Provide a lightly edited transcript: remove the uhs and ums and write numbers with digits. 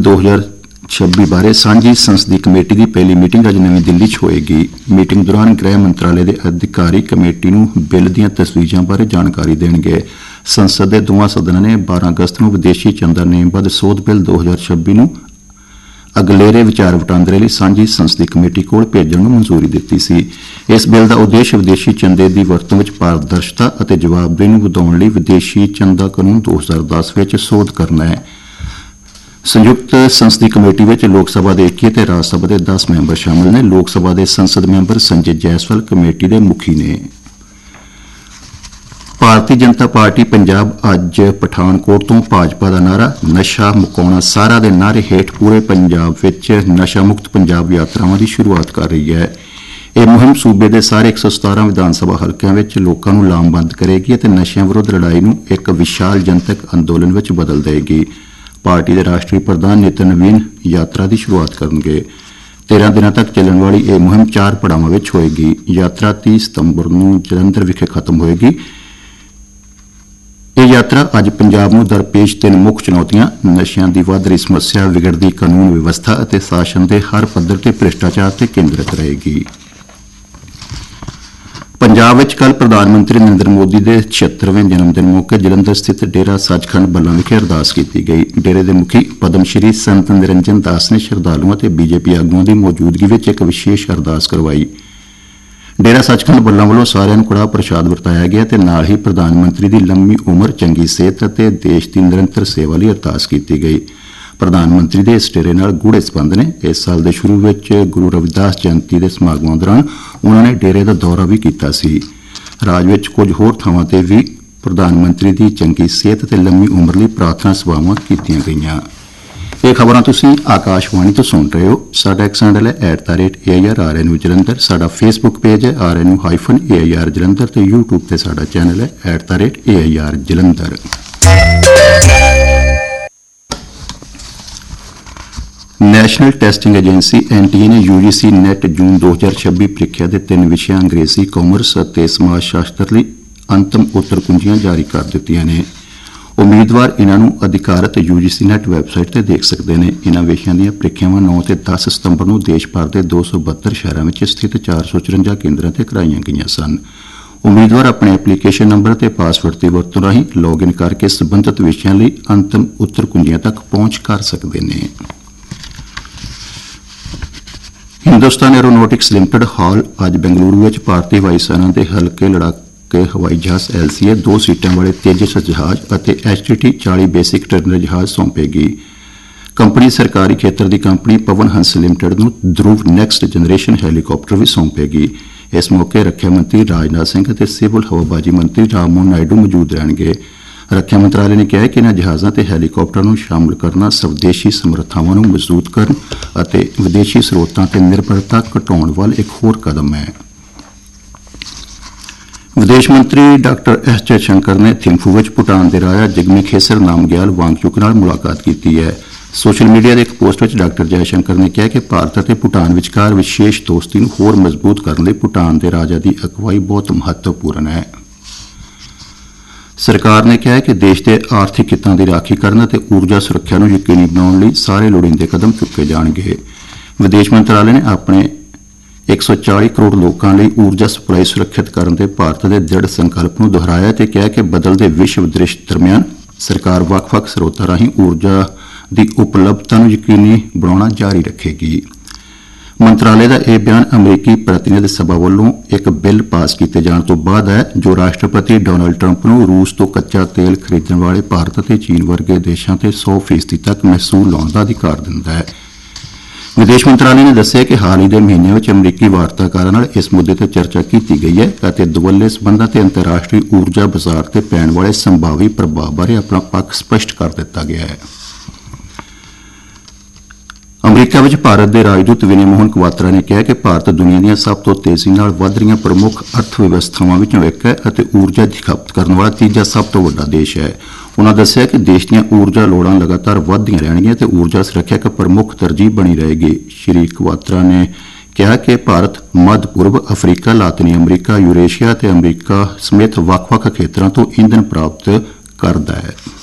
2026 ਬਾਰੇ ਸਾਂਝੀ ਸੰਸਦੀ ਕਮੇਟੀ ਦੀ ਪਹਿਲੀ ਮੀਟਿੰਗ ਅੱਜ ਨਵੀਂ ਦਿੱਲੀ 'ਚ ਹੋਏਗੀ। ਮੀਟਿੰਗ ਦੌਰਾਨ ਗ੍ਰਹਿ ਮੰਤਰਾਲੇ ਦੇ ਅਧਿਕਾਰੀ ਕਮੇਟੀ ਨੂੰ ਬਿੱਲ ਦੀਆਂ ਤਸਵੀਜ਼ਾਂ ਬਾਰੇ ਜਾਣਕਾਰੀ ਦੇਣਗੇ। ਸੰਸਦ ਦੇ ਦੋਵਾਂ ਸਦਨਾਂ ਨੇ 12 ਅਗਸਤ ਨੂੰ ਵਿਦੇਸ਼ੀ ਚੰਦਾ ਨੇਮਬੱਧ ਸੋਧ ਬਿੱਲ 2026 ਨੂੰ ਅਗਲੇਰੇ ਵਿਚਾਰ ਵਟਾਂਦਰੇ ਲਈ ਸਾਂਝੀ ਸੰਸਦੀ ਕਮੇਟੀ ਕੋਲ ਭੇਜਣ ਨੂੰ ਮਨਜ਼ੂਰੀ ਦਿੱਤੀ ਸੀ। ਇਸ ਬਿੱਲ ਦਾ ਉਦੇਸ਼ ਵਿਦੇਸ਼ੀ ਚੰਦੇ ਦੀ ਵਰਤੋਂ ਵਿੱਚ ਪਾਰਦਰਸ਼ਤਾ ਅਤੇ ਜਵਾਬਦੇਹੀ ਨੂੰ ਵਧਾਉਣ ਲਈ ਵਿਦੇਸ਼ੀ ਚੰਦਾ ਕਾਨੂੰਨ 2010 ਵਿੱਚ ਸੋਧ ਕਰਨਾ ਹੈ। ਸੰਯੁਕਤ ਸੰਸਦੀ ਕਮੇਟੀ ਵਿੱਚ ਲੋਕ ਸਭਾ ਦੇ 21 ਅਤੇ ਰਾਜ ਸਭਾ ਦੇ 10 ਮੈਂਬਰ ਸ਼ਾਮਲ ਨੇ। ਲੋਕ ਸਭਾ ਦੇ ਸੰਸਦ ਮੈਂਬਰ ਸੰਜੇ ਜੈਸਵਾਲ ਕਮੇਟੀ ਦੇ ਮੁਖੀ ਨੇ। ਭਾਰਤੀ ਜਨਤਾ ਪਾਰਟੀ ਪੰਜਾਬ ਅੱਜ ਪਠਾਨਕੋਟ ਤੋਂ ਭਾਜਪਾ ਦਾ ਨਾਅਰਾ ਨਸ਼ਾ ਮੁਕਾਉਣਾ ਸਾਰਾ ਦੇ ਨਾਅਰੇ ਹੇਠ ਪੂਰੇ ਪੰਜਾਬ ਵਿੱਚ ਨਸ਼ਾ ਮੁਕਤ ਪੰਜਾਬ ਯਾਤਰਾਵਾਂ ਦੀ ਸ਼ੁਰੂਆਤ ਕਰ ਰਹੀ ਹੈ। ਇਹ ਮੁਹਿੰਮ ਸੂਬੇ ਦੇ ਸਾਰੇ 117 ਵਿਧਾਨ ਸਭਾ ਹਲਕਿਆਂ ਵਿੱਚ ਲੋਕਾਂ ਨੂੰ ਲਾਮਬੰਦ ਕਰੇਗੀ ਅਤੇ ਨਸ਼ਿਆਂ ਵਿਰੁੱਧ ਲੜਾਈ ਨੂੰ ਇੱਕ ਵਿਸ਼ਾਲ ਜਨਤਕ ਅੰਦੋਲਨ ਵਿੱਚ ਬਦਲ ਦੇਵੇਗੀ। ਪਾਰਟੀ ਦੇ ਰਾਸ਼ਟਰੀ ਪ੍ਰਧਾਨ ਨਿਤਿਨ ਨਵੀਨ ਯਾਤਰਾ ਦੀ ਸ਼ੁਰੂਆਤ ਕਰਨਗੇ। 13 ਦਿਨਾਂ ਤੱਕ ਚੱਲਣ ਵਾਲੀ ਇਹ ਮੁਹਿੰਮ 4 ਪੜਾਵਾਂ ਵਿੱਚ ਹੋਏਗੀ। ਯਾਤਰਾ 30 ਸਤੰਬਰ ਨੂੰ ਜਲੰਧਰ ਵਿਖੇ ਖਤਮ ਹੋਏਗੀ। ਇਹ ਯਾਤਰਾ ਅੱਜ ਪੰਜਾਬ ਨੂੰ ਦਰਪੇਸ਼ 3 ਮੁੱਖ ਚੁਣੌਤੀਆਂ ਨਸ਼ਿਆਂ ਦੀ ਵੱਧ ਰਹੀ ਸਮੱਸਿਆ, ਵਿਗੜਦੀ ਕਾਨੂੰਨ ਵਿਵਸਥਾ ਅਤੇ ਸ਼ਾਸਨ ਦੇ ਹਰ ਪੱਧਰ ਤੇ ਭ੍ਰਿਸ਼ਟਾਚਾਰ ਤੇ ਕੇਂਦਰਿਤ ਰਹੇਗੀ। ਪੰਜਾਬ ਵਿੱਚ ਕੱਲ੍ਹ ਪ੍ਰਧਾਨ ਮੰਤਰੀ ਨਰਿੰਦਰ ਮੋਦੀ ਦੇ 76ਵੇਂ ਜਨਮ ਦਿਨ ਮੌਕੇ ਜਲੰਧਰ ਸਥਿਤ ਡੇਰਾ ਸੱਚਖੰਡ ਬੱਲਾ ਵਿਖੇ ਅਰਦਾਸ ਕੀਤੀ ਗਈ। ਡੇਰੇ ਦੇ ਮੁਖੀ ਪਦਮ ਸ਼੍ਰੀ ਸੰਤ ਨਿਰੰਜਨ ਦਾਸ ਨੇ ਸ਼ਰਧਾਲੂਆਂ ਅਤੇ ਬੀਜੇਪੀ ਆਗੂਆਂ ਦੀ ਮੌਜੂਦਗੀ ਵਿੱਚ ਇੱਕ ਵਿਸ਼ੇਸ਼ ਅਰਦਾਸ ਕਰਵਾਈ। ਡੇਰਾ ਸੱਚਖੰਡ ਬੱਲਾ ਵੱਲੋਂ ਸਾਰਿਆਂ ਨੂੰ ਕੜਾਹ ਪ੍ਰਸ਼ਾਦ ਵਰਤਾਇਆ ਗਿਆ ਤੇ ਨਾਲ ਹੀ ਪ੍ਰਧਾਨ ਮੰਤਰੀ ਦੀ ਲੰਮੀ ਉਮਰ, ਚੰਗੀ ਸਿਹਤ ਅਤੇ ਦੇਸ਼ ਦੀ ਨਿਰੰਤਰ ਸੇਵਾ ਲਈ ਅਰਦਾਸ ਕੀਤੀ ਗਈ। ਪ੍ਰਧਾਨ ਮੰਤਰੀ ਦੇ ਇਸ ਡੇਰੇ ਨਾਲ ਗੂੜੇ ਸੰਬੰਧ ਨੇ। ਇਸ ਸਾਲ ਦੇ ਸ਼ੁਰੂ ਵਿੱਚ ਗੁਰੂ ਰਵਿਦਾਸ ਜਯੰਤੀ ਦੇ ਸਮਾਗਮਾਂ ਦੌਰਾਨ ਉਨ੍ਹਾਂ ਨੇ ਡੇਰੇ ਦਾ ਦੌਰਾ ਵੀ ਕੀਤਾ ਸੀ। ਰਾਜ ਵਿੱਚ ਕੁਝ ਹੋਰ ਥਾਵਾਂ ਤੇ ਵੀ ਪ੍ਰਧਾਨ ਮੰਤਰੀ ਦੀ ਚੰਗੀ ਸਿਹਤ ਅਤੇ ਲੰਮੀ ਉਮਰ ਲਈ ਪ੍ਰਾਰਥਨਾ ਸਭਾਵਾਂ ਕੀਤੀਆਂ ਗਈਆਂ। ਇਹ ਖਬਰਾਂ ਤੁਸੀਂ ਆਕਾਸ਼ਵਾਣੀ ਤੋਂ ਸੁਣ ਰਹੇ ਹੋ। ਸਾਡਾ ਐਕਸ ਹੈਂਡਲ ਹੈ @AIRRNU ਜਲੰਧਰ। ਸਾਡਾ ਫੇਸਬੁੱਕ ਪੇਜ ਹੈ RNU-AIR ਜਲੰਧਰ ਤੇ YouTube ਤੇ ਸਾਡਾ ਚੈਨਲ ਹੈ @AIR Jalandhar. National testing agency NTA ਨੇ UGC ਨੈਟ ਜੂਨ 2026 ਪ੍ਰੀਖਿਆ ਦੇ 3 ਵਿਸ਼ਿਆਂ ਅੰਗਰੇਜ਼ੀ, ਕਾਮਰਸ ਅਤੇ ਸਮਾਜ ਸ਼ਾਸਤਰ ਲਈ ਅੰਤਮ ਉੱਤਰ ਕੁੰਜੀਆਂ ਜਾਰੀ ਕਰ ਦਿੱਤੀਆਂ ਨੇ। ਉਮੀਦਵਾਰ ਇਨ੍ਹਾਂ ਨੂੰ ਅਧਿਕਾਰਤ UGC ਨੈਟ ਵੈਬਸਾਈਟ ਤੇ ਦੇਖ ਸਕਦੇ ਨੇ। ਇਨ੍ਹਾਂ ਵਿਸ਼ਿਆਂ ਦੀਆਂ ਪ੍ਰੀਖਿਆਵਾਂ 9 ਤੇ 10 ਸਤੰਬਰ ਨੂੰ ਦੇਸ਼ ਭਰ ਦੇ 272 ਸ਼ਹਿਰਾਂ ਵਿੱਚ ਸਥਿਤ 454 ਕੇਂਦਰਾਂ ਤੇ ਕਰਾਈਆਂ ਗਈਆਂ ਸਨ। ਉਮੀਦਵਾਰ ਆਪਣੇ ਐਪਲੀਕੇਸ਼ਨ ਨੰਬਰ ਅਤੇ ਪਾਸਵਰਡ ਦੀ ਵਰਤੋਂ ਰਾਹੀਂ ਲੌਗਇਨ ਕਰਕੇ ਸਬੰਧਤ ਵਿਸ਼ਿਆਂ ਲਈ ਅੰਤਮ ਉੱਤਰ ਕੁੰਜੀਆਂ ਤੱਕ ਪਹੁੰਚ ਕਰ ਸਕਦੇ ਨੇ। ਹਿੰਦੁਸਤਾਨ ਐਰੋਨੌਟਿਕਸ ਲਿਮਟਿਡ ਹਾਲ ਅੱਜ ਬੈਂਗਲੁਰੂ ਵਿੱਚ ਭਾਰਤੀ ਵਾਯੂ ਸੈਨਾ ਦੇ ਹਲਕੇ ਲੜਾਕੇ ਹਵਾਈ ਜਹਾਜ਼ LCA 2 ਸੀਟਾਂ ਵਾਲੇ ਤੇਜਸ ਜਹਾਜ਼ ਅਤੇ HTT 40 ਬੇਸਿਕ ਟਰਨਰ ਜਹਾਜ਼ ਸੌਂਪੇਗੀ। ਕੰਪਨੀ ਸਰਕਾਰੀ ਖੇਤਰ ਦੀ ਕੰਪਨੀ ਪਵਨ ਹੰਸ ਲਿਮਟਿਡ ਨੂੰ ਧਰੁਵ ਨੈਕਸਟ ਜਨਰੇਸ਼ਨ ਹੈਲੀਕਾਪਟਰ ਵੀ ਸੌਂਪੇਗੀ। ਇਸ ਮੌਕੇ ਰੱਖਿਆ ਮੰਤਰੀ ਰਾਜਨਾਥ ਸਿੰਘ ਅਤੇ ਸਿਵਲ ਹਵਾਬਾਜ਼ੀ ਮੰਤਰੀ ਰਾਮਮੋਹਨ ਨਾਇਡੂ ਮੌਜੂਦ ਰਹਿਣਗੇ। ਰੱਖਿਆ ਮੰਤਰਾਲੇ ਨੇ ਕਿਹਾ ਕਿ ਇਨ੍ਹਾਂ ਜਹਾਜ਼ਾਂ ਤੇ ਹੈਲੀਕਾਪਟਰਾਂ ਨੂੰ ਸ਼ਾਮਲ ਕਰਨਾ ਸਵਦੇਸ਼ੀ ਸਮਰੱਥਾਵਾਂ ਨੂੰ ਮਜ਼ਬੂਤ ਕਰਨ ਅਤੇ ਵਿਦੇਸ਼ੀ ਸਰੋਤਾਂ ਤੇ ਨਿਰਭਰਤਾ ਘਟਾਉਣ ਵੱਲ ਇੱਕ ਹੋਰ ਕਦਮ ਹੈ। ਵਿਦੇਸ਼ ਮੰਤਰੀ ਡਾਕਟਰ S ਜੈਸ਼ੰਕਰ ਨੇ ਥਿੰਫੂ ਵਿੱਚ ਭੂਟਾਨ ਦੇ ਰਾਜਾ ਜਿਗਮੇ ਖੇਸਰ ਨਾਮਗਿਆਲ ਵਾਂਗਚੁਕ ਨਾਲ ਮੁਲਾਕਾਤ ਕੀਤੀ ਹੈ। ਸੋਸ਼ਲ ਮੀਡੀਆ ਦੇ ਇੱਕ ਪੋਸਟ ਵਿੱਚ ਡਾਕਟਰ ਜੈਸ਼ੰਕਰ ਨੇ ਕਿਹਾ ਕਿ ਭਾਰਤ ਅਤੇ ਭੂਟਾਨ ਵਿਚਕਾਰ ਵਿਸ਼ੇਸ਼ ਦੋਸਤੀ ਨੂੰ ਹੋਰ ਮਜ਼ਬੂਤ ਕਰਨ ਲਈ ਭੂਟਾਨ ਦੇ ਰਾਜਾ ਦੀ ਅਗਵਾਈ ਬਹੁਤ ਮਹੱਤਵਪੂਰਨ ਹੈ। ਸਰਕਾਰ ਨੇ ਕਿਹਾ ਹੈ ਕਿ ਦੇਸ਼ ਦੇ ਆਰਥਿਕ ਹਿੱਤਾਂ ਦੀ ਰਾਖੀ ਕਰਨ ਅਤੇ ਊਰਜਾ ਸੁਰੱਖਿਆ ਨੂੰ ਯਕੀਨੀ ਬਣਾਉਣ ਲਈ ਸਾਰੇ ਲੋੜੀਂਦੇ ਕਦਮ ਚੁੱਕੇ ਜਾਣਗੇ। ਵਿਦੇਸ਼ ਮੰਤਰਾਲੇ ਨੇ ਆਪਣੇ 140 ਕਰੋੜ ਲੋਕਾਂ ਲਈ ਊਰਜਾ ਸਪਲਾਈ ਸੁਰੱਖਿਅਤ ਕਰਨ ਦੇ ਭਾਰਤ ਦੇ ਦ੍ਰਿੜ ਸੰਕਲਪ ਨੂੰ ਦੁਹਰਾਇਆ ਤੇ ਕਿਹਾ ਕਿ ਬਦਲਦੇ ਵਿਸ਼ਵ ਦ੍ਰਿਸ਼ ਦਰਮਿਆਨ ਸਰਕਾਰ ਵੱਖ-ਵੱਖ ਸਰੋਤਾਂ ਰਾਹੀਂ ਊਰਜਾ ਦੀ ਉਪਲਬਧਤਾ ਨੂੰ ਯਕੀਨੀ ਬਣਾਉਣਾ ਜਾਰੀ ਰੱਖੇਗੀ। ਮੰਤਰਾਲੇ ਦਾ ਇਹ ਬਿਆਨ ਅਮਰੀਕੀ ਪ੍ਰਤੀਨਿਧ ਸਭਾ ਵੱਲੋਂ ਇੱਕ ਬਿੱਲ ਪਾਸ ਕੀਤੇ ਜਾਣ ਤੋਂ ਬਾਅਦ ਹੈ ਜੋ ਰਾਸ਼ਟਰਪਤੀ ਡੋਨਾਲਡ ਟਰੰਪ ਨੂੰ ਰੂਸ ਤੋਂ ਕੱਚਾ ਤੇਲ ਖਰੀਦਣ ਵਾਲੇ ਭਾਰਤ ਅਤੇ ਚੀਨ ਵਰਗੇ ਦੇਸ਼ਾਂ ਤੇ 100% ਤੱਕ ਮਹਿਸੂਲ ਲਾਉਣ ਦਾ ਅਧਿਕਾਰ ਦਿੰਦਾ ਹੈ। ਵਿਦੇਸ਼ ਮੰਤਰਾਲੇ ਨੇ ਦੱਸਿਆ ਕਿ ਹਾਲ ਹੀ ਦੇ ਮਹੀਨਿਆਂ ਵਿੱਚ ਅਮਰੀਕੀ ਵਾਰਤਾਕਾਰਾਂ ਨਾਲ ਇਸ ਮੁੱਦੇ ਤੇ ਚਰਚਾ ਕੀਤੀ ਗਈ ਹੈ ਅਤੇ ਦੁਵੱਲੇ ਸਬੰਧਾਂ ਤੇ ਅੰਤਰਰਾਸ਼ਟਰੀ ਊਰਜਾ ਬਾਜ਼ਾਰ ਤੇ ਪੈਣ ਵਾਲੇ ਸੰਭਾਵੀ ਪ੍ਰਭਾਵ ਬਾਰੇ ਆਪਣਾ ਪੱਖ ਸਪਸ਼ਟ ਕਰ ਦਿੱਤਾ ਗਿਆ ਹੈ। ਅਮਰੀਕਾ ਵਿੱਚ ਭਾਰਤ ਦੇ ਰਾਜਦੂਤ ਵਿਨੇ ਮੋਹਨ ਕਵਾਤਰਾ ਨੇ ਕਿਹਾ ਕਿ ਭਾਰਤ ਦੁਨੀਆ ਦੀਆਂ ਸਭ ਤੋਂ ਤੇਜ਼ੀ ਨਾਲ ਵਧ ਰਹੀਆਂ ਪ੍ਰਮੁੱਖ ਅਰਥ ਵਿਵਸਥਾਵਾਂ ਵਿੱਚੋਂ ਇੱਕ ਹੈ ਅਤੇ ਊਰਜਾ ਦੀ ਖਪਤ ਕਰਨ ਵਾਲਾ ਤੀਜਾ ਸਭ ਤੋਂ ਵੱਡਾ ਦੇਸ਼ ਹੈ। ਉਨ੍ਹਾਂ ਦੱਸਿਆ ਕਿ ਦੇਸ਼ ਦੀਆਂ ਊਰਜਾ ਲੋੜਾਂ ਲਗਾਤਾਰ ਵਧਦੀਆਂ ਰਹਿਣਗੀਆਂ ਤੇ ਊਰਜਾ ਸੁਰੱਖਿਆ ਇੱਕ ਪ੍ਰਮੁੱਖ ਤਰਜੀਹ ਬਣੀ ਰਹੇਗੀ। ਸ਼੍ਰੀ ਕਵਾਤਰਾ ਨੇ ਕਿਹਾ ਕਿ ਭਾਰਤ ਮੱਧ ਪੂਰਬ, ਅਫਰੀਕਾ, ਲਾਤੀਨੀ ਅਮਰੀਕਾ, ਯੂਰੇਸ਼ੀਆ ਅਤੇ ਅਮਰੀਕਾ ਸਮੇਤ ਵੱਖ-ਵੱਖ ਖੇਤਰਾਂ ਤੋਂ ਈਂਧਨ ਪ੍ਰਾਪਤ ਕਰਦਾ ਹੈ।